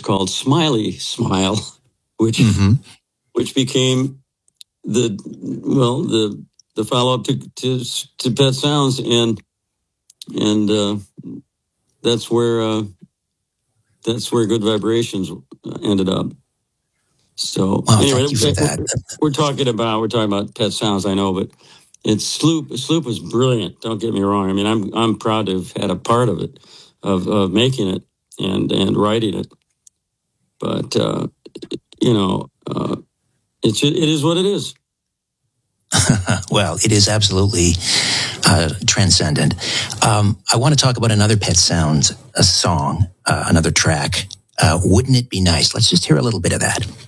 called Smiley Smile, which became the follow up to Pet Sounds, and that's where Good Vibrations ended up. So anyway, thank you for that. We're talking about Pet Sounds, I know, but it's Sloop. Sloop was brilliant. Don't get me wrong. I mean, I'm proud to have had a part of it, of making it and writing it. But it is what it is. Well, it is absolutely transcendent. I want to talk about another Pet Sounds song, another track. Wouldn't It Be Nice? Let's just hear a little bit of that.